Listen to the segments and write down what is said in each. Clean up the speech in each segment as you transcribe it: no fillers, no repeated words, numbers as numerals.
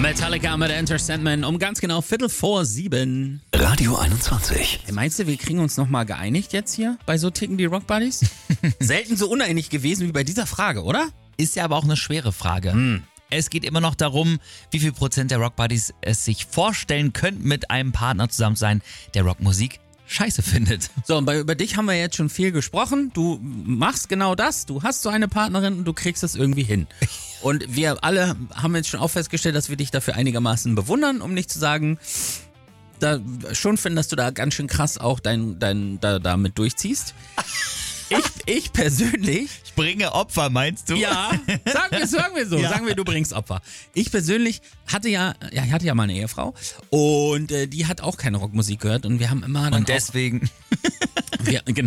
Metallica mit Enter Sandman um ganz genau 7:15. Radio 21. Hey, meinst du, wir kriegen uns nochmal geeinigt jetzt hier bei so Ticken die Rock Buddies? Selten so uneinig gewesen wie bei dieser Frage, oder? Ist ja aber auch eine schwere Frage. Es geht immer noch darum, wie viel Prozent der Rock Buddies es sich vorstellen könnten, mit einem Partner zusammen zu sein, der Rockmusik scheiße findet. So, und über dich haben wir jetzt schon viel gesprochen. Du machst genau das. Du hast so eine Partnerin und du kriegst es irgendwie hin. Und wir alle haben jetzt schon auch festgestellt, dass wir dich dafür einigermaßen bewundern, um nicht zu sagen, da schon finden, dass du da ganz schön krass auch damit durchziehst. Ich persönlich... Ich bringe Opfer, meinst du? Ja, sagen wir so. Ja. Sagen wir, du bringst Opfer. Ich persönlich hatte ja mal eine Ehefrau und die hat auch keine Rockmusik gehört und wir haben immer dann und deswegen... Genau.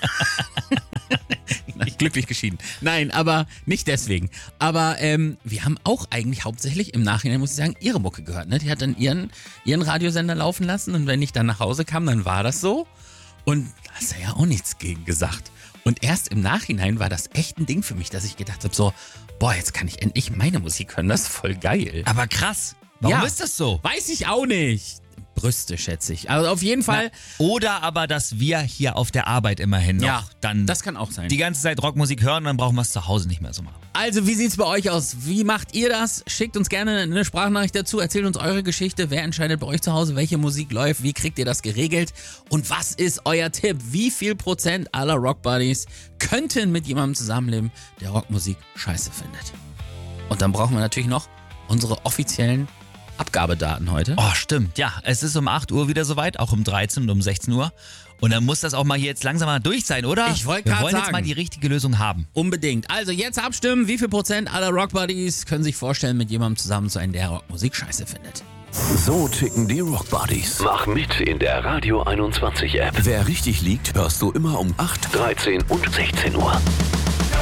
Glücklich geschieden. Nein, aber nicht deswegen. Aber wir haben auch eigentlich hauptsächlich im Nachhinein, muss ich sagen, ihre Mucke gehört. Ne? Die hat dann ihren Radiosender laufen lassen und wenn ich dann nach Hause kam, dann war das so. Und da hast du ja auch nichts gegen gesagt. Und erst im Nachhinein war das echt ein Ding für mich, dass ich gedacht habe, so, boah, jetzt kann ich endlich meine Musik hören, das ist voll geil. Aber krass, warum ist das so? Weiß ich auch nicht. Brüste, schätze ich. Also auf jeden Fall. Oder aber, dass wir hier auf der Arbeit immerhin noch dann das kann auch sein. Die ganze Zeit Rockmusik hören, dann brauchen wir es zu Hause nicht mehr so machen. Also, wie sieht's bei euch aus? Wie macht ihr das? Schickt uns gerne eine Sprachnachricht dazu, erzählt uns eure Geschichte. Wer entscheidet bei euch zu Hause, welche Musik läuft? Wie kriegt ihr das geregelt? Und was ist euer Tipp? Wie viel Prozent aller Rockbuddies könnten mit jemandem zusammenleben, der Rockmusik scheiße findet? Und dann brauchen wir natürlich noch unsere offiziellen Abgabedaten heute. Oh, stimmt. Ja, es ist um 8 Uhr wieder soweit, auch um 13 und um 16 Uhr. Und dann muss das auch mal hier jetzt langsam mal durch sein, oder? Ich wollte gerade sagen. Wir wollen jetzt mal die richtige Lösung haben. Unbedingt. Also jetzt abstimmen. Wie viel Prozent aller Rockbuddies können sich vorstellen, mit jemandem zusammen zu sein, der Rockmusik scheiße findet? So ticken die Rock Buddies. Mach mit in der Radio 21 App. Wer richtig liegt, hörst du immer um 8, 13 und 16 Uhr.